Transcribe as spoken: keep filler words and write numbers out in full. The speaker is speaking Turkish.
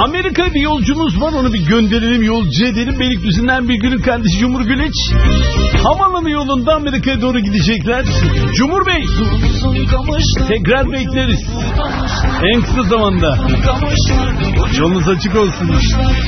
Amerika'ya bir yolcumuz var, onu bir gönderelim, yolcu edelim. Beylikdüzü'nden bir günün kardeşi Cumhur Güleç. Havaalanı yolunda Amerika'ya doğru gidecekler. Cumhur Bey, tekrar bekleriz. En kısa zamanda. Yolunuz açık olsun.